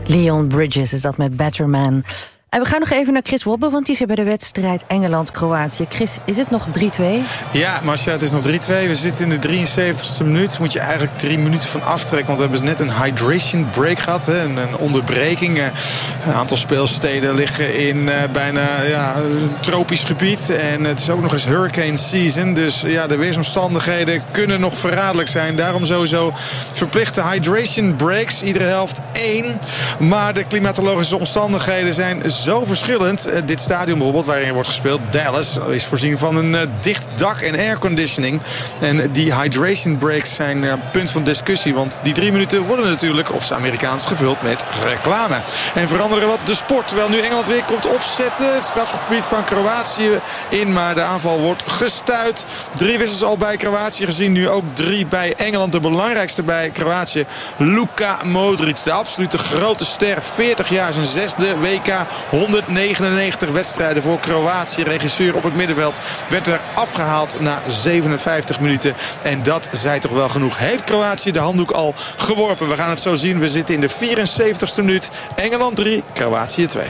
Leon Bridges is dat met Better Man. En we gaan nog even naar Chris Wobbe, want die is bij de wedstrijd Engeland-Kroatië. Chris, is het nog 3-2? Ja, Marcia, het is nog 3-2. We zitten in de 73ste minuut. Moet je eigenlijk 3 minuten van aftrekken. Want we hebben net een hydration break gehad. Hè, een onderbreking. Een aantal speelsteden liggen in bijna een tropisch gebied. En het is ook nog eens hurricane season. Dus ja, de weersomstandigheden kunnen nog verraderlijk zijn. Daarom sowieso verplichte hydration breaks. Iedere helft 1. Maar de klimatologische omstandigheden zijn zo verschillend. Dit stadion bijvoorbeeld, waarin wordt gespeeld, Dallas, is voorzien van een dicht dak en airconditioning. En die hydration breaks zijn punt van discussie. Want die 3 minuten worden natuurlijk op zijn Amerikaans gevuld met reclame. En veranderen wat de sport. Terwijl nu Engeland weer komt opzetten. Het strafschopgebied van Kroatië in. Maar de aanval wordt gestuit. 3 wissels al bij Kroatië gezien. Nu ook 3 bij Engeland. De belangrijkste bij Kroatië, Luka Modric. De absolute grote ster. 40 jaar, zijn 6e WK. 199 wedstrijden voor Kroatië. Regisseur op het middenveld werd er afgehaald na 57 minuten. En dat zei toch wel genoeg. Heeft Kroatië de handdoek al geworpen? We gaan het zo zien. We zitten in de 74ste minuut. Engeland 3, Kroatië 2.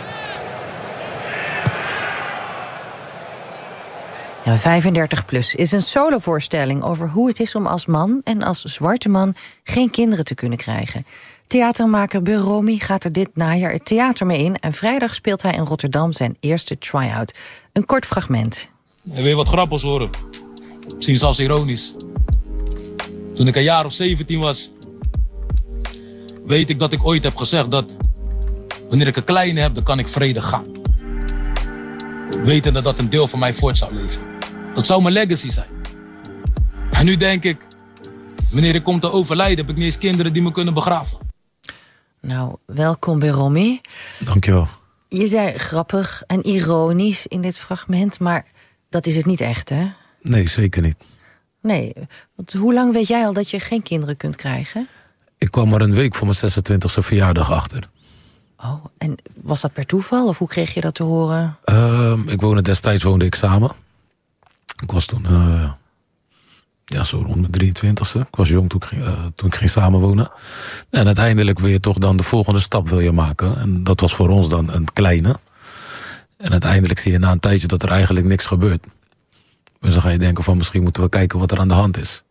Ja, 35PLUS is een solovoorstelling over hoe het is om als man en als zwarte man geen kinderen te kunnen krijgen. Theatermaker Beromi gaat er dit najaar het theater mee in en vrijdag speelt hij in Rotterdam zijn eerste try-out. Een kort fragment. En weer wat grappigs horen. Misschien zelfs ironisch. Toen ik een jaar of 17 was, weet ik dat ik ooit heb gezegd dat wanneer ik een kleine heb, dan kan ik vredig gaan. Wetende dat een deel van mij voort zou leven. Dat zou mijn legacy zijn. En nu denk ik, wanneer ik kom te overlijden, heb ik niet eens kinderen die me kunnen begraven. Nou, welkom Beromi. Dankjewel. Je zei grappig en ironisch in dit fragment, maar dat is het niet echt, hè? Nee, zeker niet. Nee, want hoe lang weet jij al dat je geen kinderen kunt krijgen? Ik kwam er een week voor mijn 26e verjaardag achter. Oh, en was dat per toeval of hoe kreeg je dat te horen? Destijds woonde ik samen. Ik was toen zo rond mijn 23e. Ik was jong toen ik ging samenwonen. En uiteindelijk wil je toch dan de volgende stap wil je maken. En dat was voor ons dan een kleine. En uiteindelijk zie je na een tijdje dat er eigenlijk niks gebeurt. Dus dan ga je denken van misschien moeten we kijken wat er aan de hand is.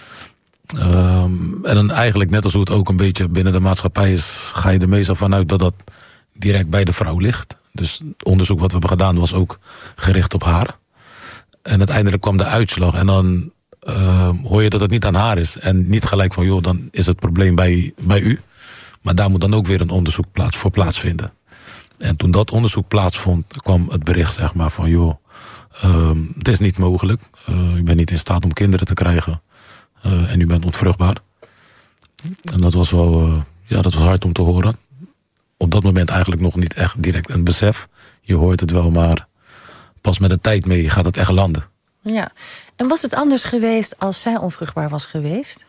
En dan eigenlijk net als hoe het ook een beetje binnen de maatschappij is, ga je er meestal vanuit dat dat direct bij de vrouw ligt. Dus het onderzoek wat we hebben gedaan was ook gericht op haar. En uiteindelijk kwam de uitslag en dan hoor je dat het niet aan haar is. En niet gelijk van joh, dan is het probleem bij u. Maar daar moet dan ook weer een onderzoek voor plaatsvinden. En toen dat onderzoek plaatsvond, kwam het bericht zeg maar van joh, het is niet mogelijk. U bent niet in staat om kinderen te krijgen. En u bent onvruchtbaar. En dat was wel, dat was hard om te horen. Op dat moment eigenlijk nog niet echt direct een besef. Je hoort het wel, maar pas met de tijd mee gaat het echt landen. Ja, en was het anders geweest als zij onvruchtbaar was geweest?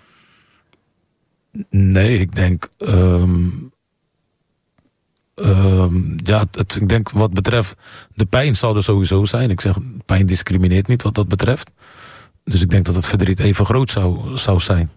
Nee, ik denk... ik denk wat betreft de pijn zal er sowieso zijn. Ik zeg, pijn discrimineert niet wat dat betreft. Dus ik denk dat het verdriet even groot zou zijn.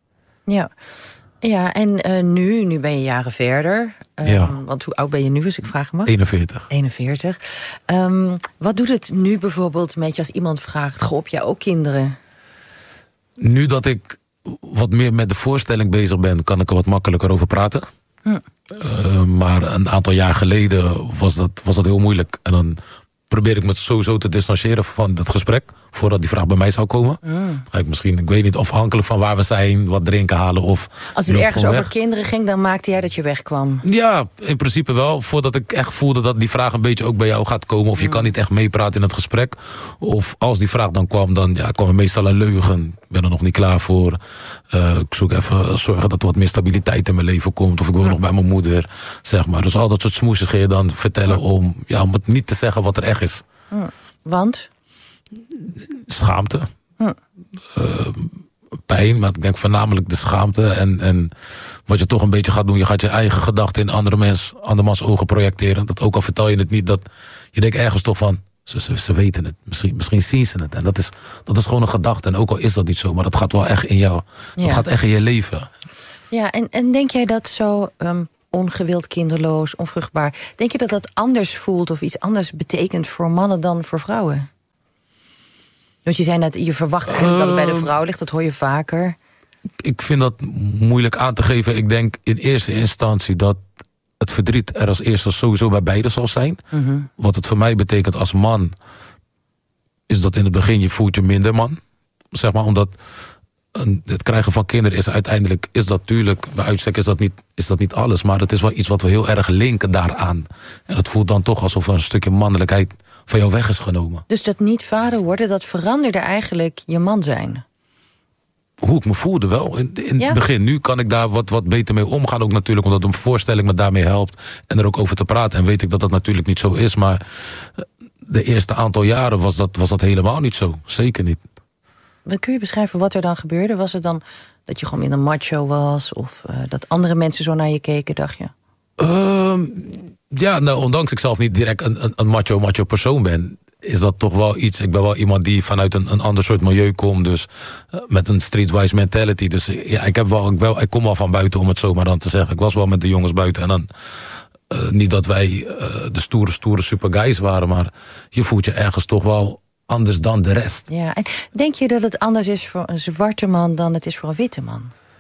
Ja, en nu ben je jaren verder. Want hoe oud ben je nu, als ik vraag me? 41. Wat doet het nu bijvoorbeeld met je als iemand vraagt, goh, heb jij ook kinderen? Nu dat ik wat meer met de voorstelling bezig ben, kan ik er wat makkelijker over praten. Maar een aantal jaar geleden was dat heel moeilijk. En dan probeer ik me sowieso te distancieren van het gesprek, voordat die vraag bij mij zou komen. Ga ik misschien, ik weet niet, afhankelijk van waar we zijn, wat drinken halen of... Als het ergens over kinderen ging, dan maakte jij dat je wegkwam? Ja, in principe wel. Voordat ik echt voelde dat die vraag een beetje ook bij jou gaat komen. Of je kan niet echt meepraten in het gesprek. Of als die vraag dan kwam, dan kwam er meestal een leugen. Ik ben er nog niet klaar voor. Ik zoek even zorgen dat er wat meer stabiliteit in mijn leven komt. Of ik woon nog bij mijn moeder, zeg maar. Dus al dat soort smoesjes ga je dan vertellen om het niet te zeggen wat er echt is. Want? Schaamte. Pijn, maar ik denk voornamelijk de schaamte. En wat je toch een beetje gaat doen, je gaat je eigen gedachten in andermans ogen projecteren. Dat ook al vertel je het niet, dat je denkt ergens toch van, ze weten het. Misschien zien ze het. En dat is gewoon een gedachte. En ook al is dat niet zo, maar dat gaat wel echt in jou. Dat gaat echt in je leven. Ja, en denk jij dat zo ongewild kinderloos, onvruchtbaar. Denk je dat dat anders voelt of iets anders betekent voor mannen dan voor vrouwen? Want je zei net, je verwacht eigenlijk dat het bij de vrouw ligt. Dat hoor je vaker. Ik vind dat moeilijk aan te geven. Ik denk in eerste instantie dat het verdriet er als eerste sowieso bij beide zal zijn. Mm-hmm. Wat het voor mij betekent als man, is dat in het begin je voelt je minder man. Zeg maar, omdat het krijgen van kinderen is uiteindelijk, is dat natuurlijk, bij uitstek is dat niet alles. Maar het is wel iets wat we heel erg linken daaraan. En het voelt dan toch alsof er een stukje mannelijkheid van jou weg is genomen. Dus dat niet vader worden, dat veranderde eigenlijk je man zijn? Hoe ik me voelde wel. In het begin. Nu kan ik daar wat beter mee omgaan. Ook natuurlijk omdat een voorstelling me daarmee helpt. En er ook over te praten. En weet ik dat dat natuurlijk niet zo is. Maar de eerste aantal jaren was dat helemaal niet zo. Zeker niet. Wat kun je beschrijven wat er dan gebeurde? Was het dan dat je gewoon minder macho was? Of dat andere mensen zo naar je keken, dacht je? Ja, nou, ondanks ik zelf niet direct een macho persoon ben, is dat toch wel iets. Ik ben wel iemand die vanuit een ander soort milieu komt. Dus met een streetwise mentality. Dus ja, ik kom wel van buiten, om het zo maar dan te zeggen. Ik was wel met de jongens buiten. En dan niet dat wij de stoere super guys waren. Maar je voelt je ergens toch wel anders dan de rest. Ja, en denk je dat het anders is voor een zwarte man dan het is voor een witte man?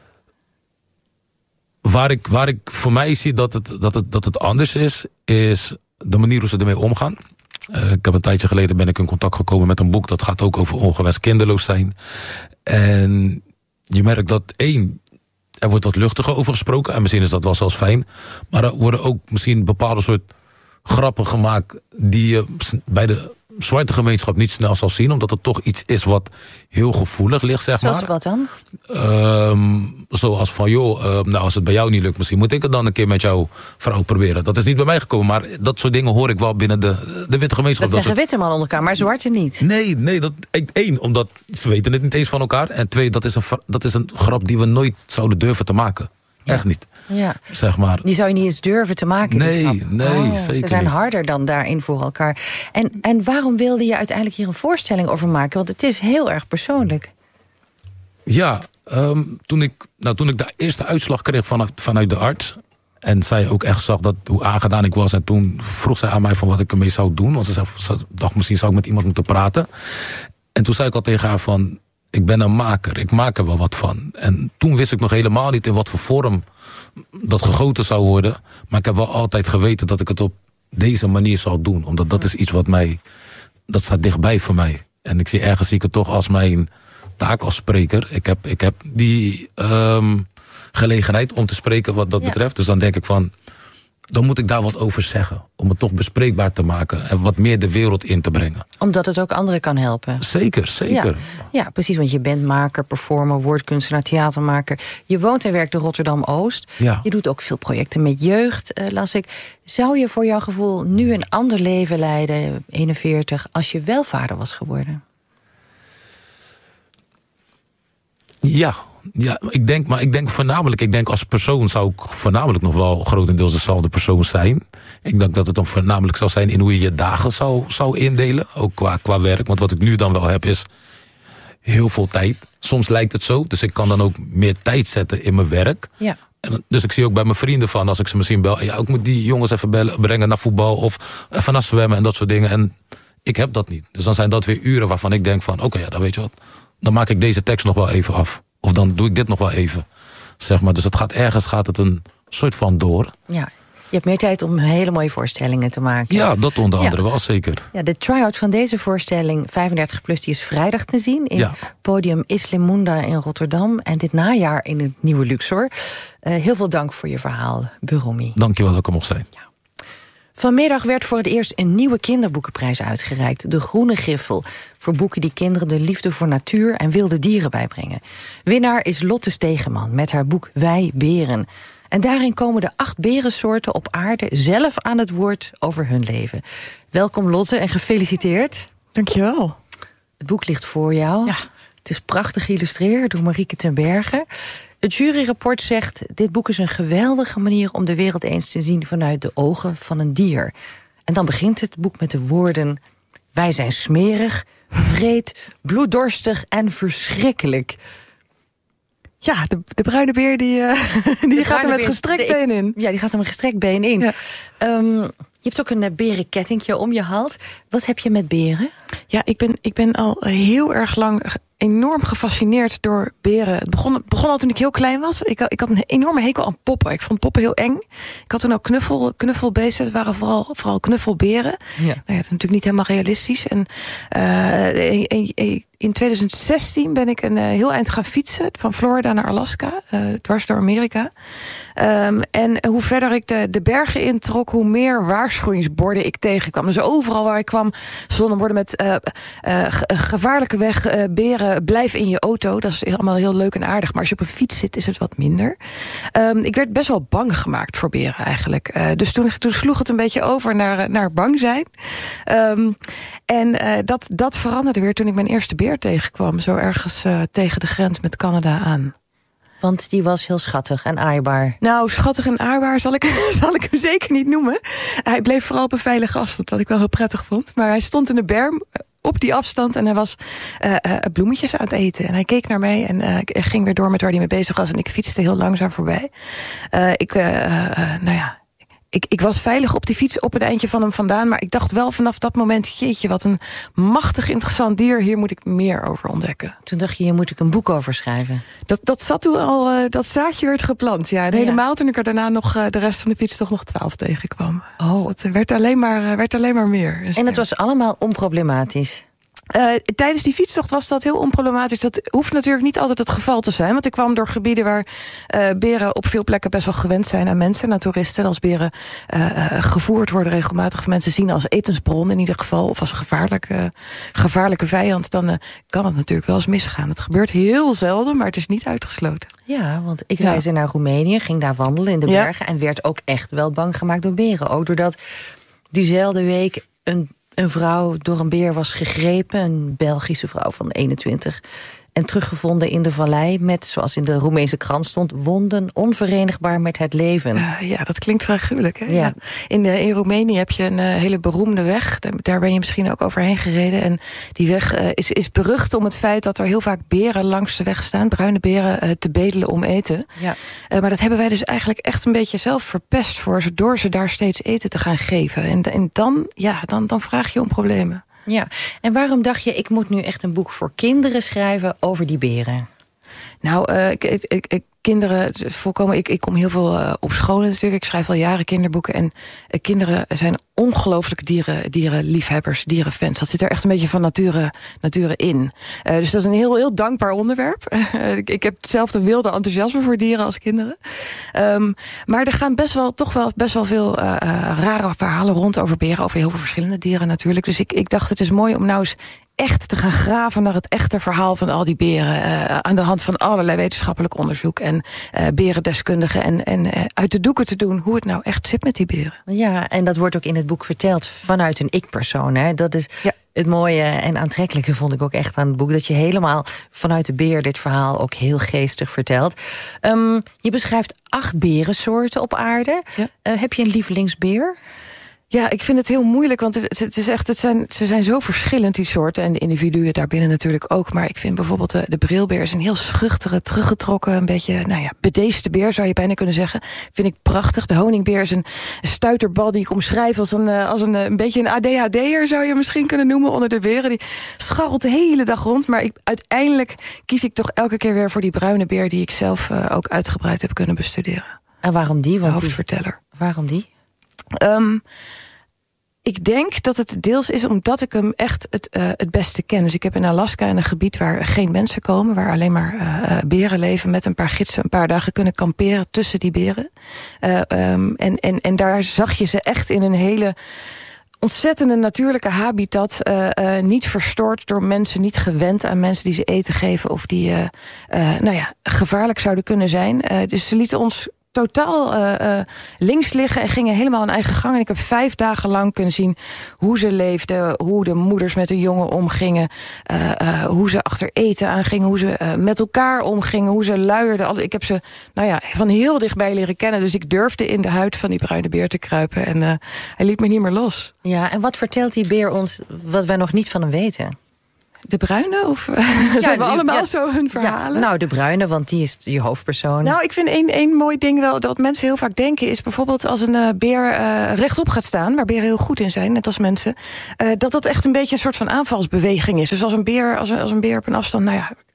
Waar ik voor mij zie dat het anders is de manier hoe ze ermee omgaan. Ik heb een tijdje geleden ben ik in contact gekomen met een boek dat gaat ook over ongewenst kinderloos zijn. En je merkt dat er wordt wat luchtiger over gesproken. En misschien is dat wel zelfs fijn. Maar er worden ook misschien bepaalde soort grappen gemaakt die je bij de zwarte gemeenschap niet snel zal zien. Omdat het toch iets is wat heel gevoelig ligt, zeg maar. Zoals wat dan? Zoals van, nou als het bij jou niet lukt, misschien moet ik het dan een keer met jouw vrouw proberen. Dat is niet bij mij gekomen, maar dat soort dingen hoor ik wel binnen de witte gemeenschap. Dat zeggen witte mannen onder elkaar, maar zwarte niet. Nee, omdat ze weten het niet eens van elkaar. En 2, dat is een grap die we nooit zouden durven te maken. Echt niet. Ja. Zeg maar. Die zou je niet eens durven te maken. Nee, zeker ze zijn niet. Harder dan daarin voor elkaar. En waarom wilde je uiteindelijk hier een voorstelling over maken? Want het is heel erg persoonlijk. Ja, toen ik de eerste uitslag kreeg vanuit de arts, en zij ook echt zag hoe aangedaan ik was, en toen vroeg zij aan mij van wat ik ermee zou doen. Want ze dacht, misschien zou ik met iemand moeten praten. En toen zei ik al tegen haar van, ik ben een maker, ik maak er wel wat van. En toen wist ik nog helemaal niet in wat voor vorm dat gegoten zou worden. Maar ik heb wel altijd geweten dat ik het op deze manier zal doen. Omdat dat is iets dat staat dichtbij voor mij. En ik zie het toch als mijn taak als spreker. Ik heb die gelegenheid om te spreken wat dat betreft. Dus dan denk ik van, dan moet ik daar wat over zeggen. Om het toch bespreekbaar te maken. En wat meer de wereld in te brengen. Omdat het ook anderen kan helpen. Zeker. Ja, precies. Want je bent maker, performer, woordkunstenaar, theatermaker. Je woont en werkt in Rotterdam-Oost. Ja. Je doet ook veel projecten met jeugd, las ik. Zou je voor jouw gevoel nu een ander leven leiden, 41, als je wel vader was geworden? Ja, ik denk voornamelijk, als persoon zou ik voornamelijk nog wel grotendeels dezelfde persoon zijn. Ik denk dat het dan voornamelijk zou zijn in hoe je je dagen zou indelen. Ook qua werk, want wat ik nu dan wel heb is heel veel tijd. Soms lijkt het zo, dus ik kan dan ook meer tijd zetten in mijn werk. Ja. Dus ik zie ook bij mijn vrienden van, als ik ze misschien bel, ja, ik moet die jongens even brengen naar voetbal of even naar zwemmen en dat soort dingen. En ik heb dat niet. Dus dan zijn dat weer uren waarvan ik denk van, oké, dan weet je wat, dan maak ik deze tekst nog wel even af. Of dan doe ik dit nog wel even. Zeg maar. Dus gaat het een soort van door. Ja, je hebt meer tijd om hele mooie voorstellingen te maken. Ja, dat onder andere wel, zeker. Ja, de try-out van deze voorstelling, 35 plus, die is vrijdag te zien in Podium Islimunda in Rotterdam. En dit najaar in het Nieuwe Luxor. Heel veel dank voor je verhaal, Buromi. Dankjewel dat ik er mocht zijn. Ja. Vanmiddag werd voor het eerst een nieuwe kinderboekenprijs uitgereikt. De Groene Griffel. Voor boeken die kinderen de liefde voor natuur en wilde dieren bijbrengen. Winnaar is Lotte Stegeman met haar boek Wij Beren. En daarin komen de 8 berensoorten op aarde zelf aan het woord over hun leven. Welkom Lotte en gefeliciteerd. Dankjewel. Het boek ligt voor jou. Ja. Het is prachtig geïllustreerd door Marieke ten Berge. Het juryrapport zegt, dit boek is een geweldige manier om de wereld eens te zien vanuit de ogen van een dier. En dan begint het boek met de woorden: wij zijn smerig, wreed, bloeddorstig en verschrikkelijk. Ja, de bruine beer die gaat er met gestrekt been in. Ja, die gaat er met gestrekt been in. Ja. Je hebt ook een berenkettingje om je hals. Wat heb je met beren? Ja, ik ben al heel erg lang enorm gefascineerd door beren. Het begon al toen ik heel klein was. Ik had een enorme hekel aan poppen. Ik vond poppen heel eng. Ik had toen ook knuffelbeesten. Het waren vooral knuffelberen. Ja. Nou ja, dat is natuurlijk niet helemaal realistisch. En in 2016 ben ik een heel eind gaan fietsen. Van Florida naar Alaska. Dwars door Amerika. En hoe verder ik de bergen introk, hoe meer waarschuwingsborden ik tegenkwam. Dus overal waar ik kwam stonden borden met gevaarlijke weg, beren, blijf in je auto. Dat is allemaal heel leuk en aardig. Maar als je op een fiets zit, is het wat minder. Ik werd best wel bang gemaakt voor beren eigenlijk. Dus toen sloeg het een beetje over naar bang zijn. Dat veranderde weer toen ik mijn eerste beer tegenkwam. Zo ergens tegen de grens met Canada aan. Want die was heel schattig en aaibaar. Nou, schattig en aaibaar zal ik hem zeker niet noemen. Hij bleef vooral op een veilige afstand, wat ik wel heel prettig vond. Maar hij stond in de berm op die afstand en hij was bloemetjes aan het eten. En hij keek naar mij en ging weer door met waar hij mee bezig was. En ik fietste heel langzaam voorbij. Ik was veilig op die fiets op het eindje van hem vandaan. Maar ik dacht wel vanaf dat moment, jeetje, wat een machtig interessant dier. Hier moet ik meer over ontdekken. Toen dacht je, hier moet ik een boek over schrijven. Dat zat toen al, dat zaadje werd geplant. Ja, en helemaal toen ik er daarna nog de rest van de fiets toch nog 12 tegenkwam. Oh. Dus dat werd alleen maar meer. Dus en het was allemaal onproblematisch? Tijdens die fietstocht was dat heel onproblematisch. Dat hoeft natuurlijk niet altijd het geval te zijn. Want ik kwam door gebieden waar beren op veel plekken best wel gewend zijn aan mensen en aan toeristen. En als beren gevoerd worden regelmatig of mensen zien als etensbron in ieder geval, of als gevaarlijke vijand, dan kan het natuurlijk wel eens misgaan. Het gebeurt heel zelden, maar het is niet uitgesloten. Ja, want ik reisde naar Roemenië, ging daar wandelen in de bergen en werd ook echt wel bang gemaakt door beren. Ook doordat diezelfde week een vrouw door een beer was gegrepen. Een Belgische vrouw van 21. En teruggevonden in de vallei met, zoals in de Roemeense krant stond, wonden onverenigbaar met het leven. Ja, dat klinkt vrij gruwelijk. Hè? Ja. In Roemenië heb je een hele beroemde weg. Daar ben je misschien ook overheen gereden. En die weg is berucht om het feit dat er heel vaak beren langs de weg staan. Bruine beren te bedelen om eten. Ja. Maar dat hebben wij dus eigenlijk echt een beetje zelf verpest voor ze, door ze daar steeds eten te gaan geven. En dan vraag je om problemen. Ja, en waarom dacht je, ik moet nu echt een boek voor kinderen schrijven over die beren? Nou, kinderen, volkomen. Ik kom heel veel op scholen natuurlijk. Ik schrijf al jaren kinderboeken. En kinderen zijn ongelooflijk dierenliefhebbers, dierenfans. Dat zit er echt een beetje van nature in. Dus dat is een heel, heel dankbaar onderwerp. Ik heb hetzelfde wilde enthousiasme voor dieren als kinderen. Maar er gaan toch wel best wel veel rare verhalen rond over beren. Over heel veel verschillende dieren natuurlijk. Dus ik dacht, het is mooi om nou eens echt te gaan graven naar het echte verhaal van al die beren. Aan de hand van allerlei wetenschappelijk onderzoek en berendeskundigen. En uit de doeken te doen hoe het nou echt zit met die beren. Ja, en dat wordt ook in het boek verteld vanuit een ik-persoon. Hè? Dat is het mooie en aantrekkelijke, vond ik ook echt aan het boek. Dat je helemaal vanuit de beer dit verhaal ook heel geestig vertelt. Je beschrijft 8 berensoorten op aarde. Ja. Heb je een lievelingsbeer? Ja, ik vind het heel moeilijk, want ze zijn zo verschillend, die soorten. En de individuen daarbinnen natuurlijk ook. Maar ik vind bijvoorbeeld de brilbeer is een heel schuchtere, teruggetrokken, een beetje bedeesde beer, zou je bijna kunnen zeggen. Vind ik prachtig. De honingbeer is een stuiterbal die ik omschrijf als een beetje een ADHD'er, zou je misschien kunnen noemen, onder de beren. Die scharrelt de hele dag rond. Maar uiteindelijk kies ik toch elke keer weer voor die bruine beer, die ik zelf ook uitgebreid heb kunnen bestuderen. En waarom die? Want hoofdverteller. Waarom die? Ik denk dat het deels is omdat ik hem echt het beste ken. Dus ik heb in Alaska een gebied waar geen mensen komen, waar alleen maar beren leven, met een paar gidsen een paar dagen kunnen kamperen tussen die beren. En daar zag je ze echt in een hele ontzettende natuurlijke habitat, niet verstoord door mensen, niet gewend aan mensen die ze eten geven of die gevaarlijk zouden kunnen zijn. Dus ze lieten ons totaal links liggen en gingen helemaal een eigen gang. En ik heb 5 dagen lang kunnen zien hoe ze leefden, hoe de moeders met de jongen omgingen, hoe ze achter eten aangingen, hoe ze met elkaar omgingen, hoe ze luierden. Ik heb ze van heel dichtbij leren kennen, dus ik durfde in de huid van die bruine beer te kruipen en hij liet me niet meer los. Ja, en wat vertelt die beer ons wat wij nog niet van hem weten? De bruine? Of ze hebben allemaal zo hun verhalen? Ja, nou, de bruine, want die is je hoofdpersoon. Nou, ik vind één mooi ding wel dat mensen heel vaak denken is bijvoorbeeld als een beer rechtop gaat staan, waar beren heel goed in zijn, net als mensen, dat echt een beetje een soort van aanvalsbeweging is. Dus als een beer op een afstand,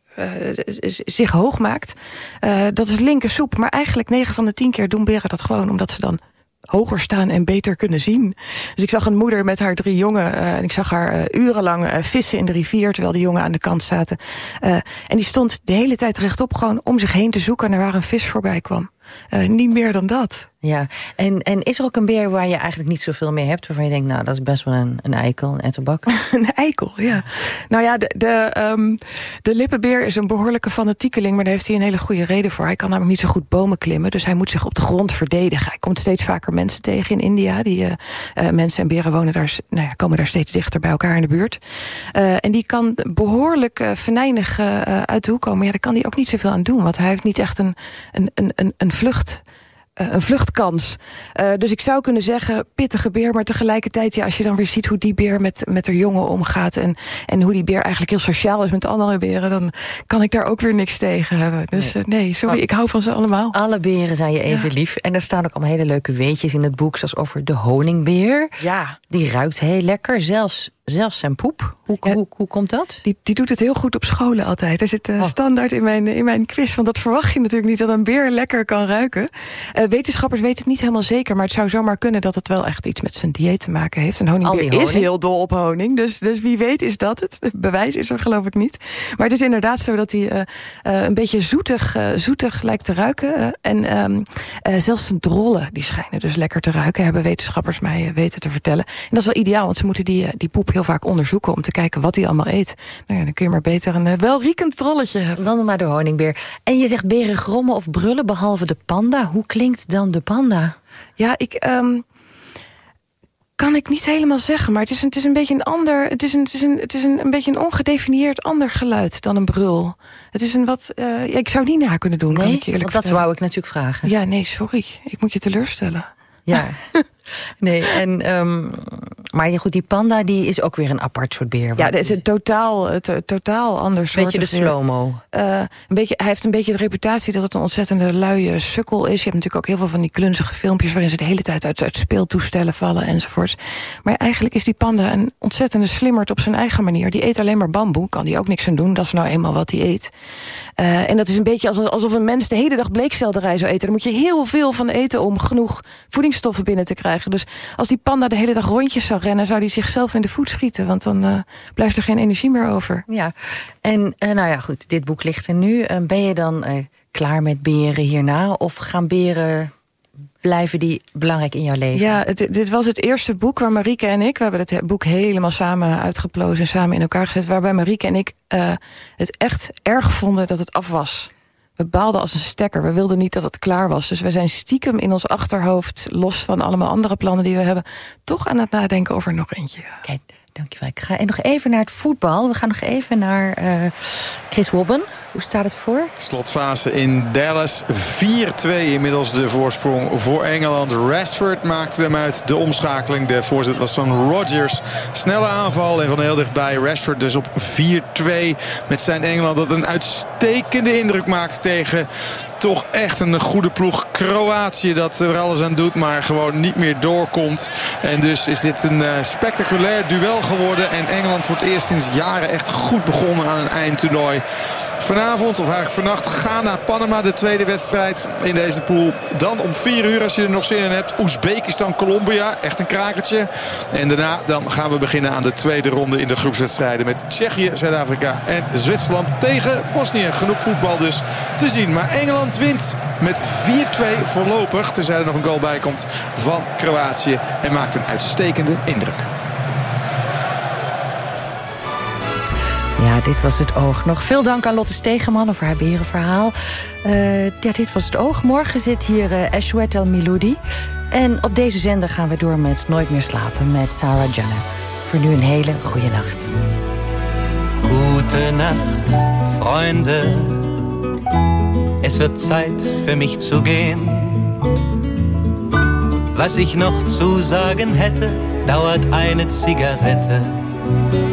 zich hoog maakt, dat is linker soep. Maar eigenlijk 9 van de 10 keer doen beren dat gewoon omdat ze dan hoger staan en beter kunnen zien. Dus ik zag een moeder met haar 3 jongen en ik zag haar urenlang vissen in de rivier terwijl de jongen aan de kant zaten. En die stond de hele tijd rechtop gewoon om zich heen te zoeken naar waar een vis voorbij kwam. Niet meer dan dat. Ja, en is er ook een beer waar je eigenlijk niet zoveel mee hebt, waarvan je denkt, nou, dat is best wel een eikel, een etterbak? Een eikel, ja. Nou ja, de lippenbeer is een behoorlijke fanatiekeling, maar daar heeft hij een hele goede reden voor. Hij kan namelijk niet zo goed bomen klimmen, dus hij moet zich op de grond verdedigen. Hij komt steeds vaker mensen tegen in India. Mensen en beren wonen daar, komen daar steeds dichter bij elkaar in de buurt. En die kan behoorlijk venijnig uit de hoek komen. Ja, daar kan hij ook niet zoveel aan doen, want hij heeft niet echt een vluchtkans. Dus ik zou kunnen zeggen, pittige beer, maar tegelijkertijd, ja, als je dan weer ziet hoe die beer met haar jongen omgaat en hoe die beer eigenlijk heel sociaal is met andere beren, dan kan ik daar ook weer niks tegen hebben. Dus nee, sorry, ik hou van ze allemaal. Alle beren zijn je even lief. En er staan ook allemaal hele leuke weetjes in het boek, zoals over de honingbeer. Ja. Die ruikt heel lekker, zelfs zijn poep. Hoe komt dat? Die doet het heel goed op scholen altijd. Er zit standaard in mijn quiz, want dat verwacht je natuurlijk niet, dat een beer lekker kan ruiken. Wetenschappers weten het niet helemaal zeker, maar het zou zomaar kunnen dat het wel echt iets met zijn dieet te maken heeft. Een honingbeer is heel dol op honing, dus wie weet is dat het. Bewijs is er geloof ik niet. Maar het is inderdaad zo dat hij een beetje zoetig lijkt te ruiken. En zelfs zijn drollen, die schijnen dus lekker te ruiken, hebben wetenschappers mij weten te vertellen. En dat is wel ideaal, want ze moeten die poep heel vaak onderzoeken om te kijken wat hij allemaal eet. Nou ja, dan kun je maar beter een welriekend trolletje hebben. Dan maar de honingbeer. En je zegt beren grommen of brullen, behalve de panda. Hoe klinkt dan de panda? Ja, kan ik niet helemaal zeggen, maar het is een beetje een ander. Het is een beetje een ongedefinieerd ander geluid dan een brul. Het is een wat. Ik zou niet na kunnen doen. Nee, kan ik eerlijk want dat wou ik natuurlijk vragen. Ja, nee, sorry. Ik moet je teleurstellen. Ja. Nee, maar goed, die panda die is ook weer een apart soort beer. Ja, het is een totaal ander soort. Beetje de slow-mo. Hij heeft een beetje de reputatie dat het een ontzettende luie sukkel is. Je hebt natuurlijk ook heel veel van die klunzige filmpjes waarin ze de hele tijd uit speeltoestellen vallen enzovoorts. Maar eigenlijk is die panda een ontzettende slimmerd op zijn eigen manier. Die eet alleen maar bamboe, kan die ook niks aan doen. Dat is nou eenmaal wat hij eet. En dat is een beetje alsof een mens de hele dag bleekselderij zou eten. Dan moet je heel veel van eten om genoeg voedingsstoffen binnen te krijgen. Dus als die panda de hele dag rondjes zou rennen, zou die zichzelf in de voet schieten. Want dan blijft er geen energie meer over. Ja, en nou ja, goed, dit boek ligt er nu. Ben je dan klaar met beren hierna? Of gaan beren, blijven die belangrijk in jouw leven? Ja, dit was het eerste boek waar Marieke en ik, we hebben het boek helemaal samen uitgeplozen en samen in elkaar gezet, waarbij Marieke en ik het echt erg vonden dat het af was. We baalden als een stekker. We wilden niet dat het klaar was. Dus we zijn stiekem in ons achterhoofd, los van allemaal andere plannen die we hebben, toch aan het nadenken over nog eentje. Kijk, dankjewel. Ik ga nog even naar het voetbal. We gaan nog even naar Chris Wobben. Hoe staat het voor? Slotfase in Dallas. 4-2 inmiddels de voorsprong voor Engeland. Rashford maakte hem uit de omschakeling. De voorzet was van Rodgers. Snelle aanval en van heel dichtbij. Rashford dus op 4-2 met zijn Engeland. Dat een uitstekende indruk maakt tegen toch echt een goede ploeg Kroatië. Dat er alles aan doet, maar gewoon niet meer doorkomt. En dus is dit een spectaculair duel geworden. En Engeland voor het eerst sinds jaren echt goed begonnen aan een eindtoernooi. Vanavond, of eigenlijk vannacht, Ghana-Panama, de tweede wedstrijd in deze pool. Dan om 4 uur, als je er nog zin in hebt, Oezbekistan-Colombia. Echt een krakertje. En daarna dan gaan we beginnen aan de tweede ronde in de groepswedstrijden. Met Tsjechië, Zuid-Afrika en Zwitserland tegen Bosnië. Genoeg voetbal dus te zien. Maar Engeland wint met 4-2 voorlopig. Tenzij er nog een goal bij komt van Kroatië. En maakt een uitstekende indruk. Ja, dit was Het Oog. Nog veel dank aan Lotte Stegeman over haar berenverhaal. Dit was Het Oog. Morgen zit hier Ashwet El Miloudi. En op deze zender gaan we door met Nooit meer slapen met Sarah Jana. Voor nu een hele goede nacht. Gute Nacht, Freunde. Es wird Zeit für mich zu gehen. Was ich noch zu sagen hätte, dauert eine Zigarette.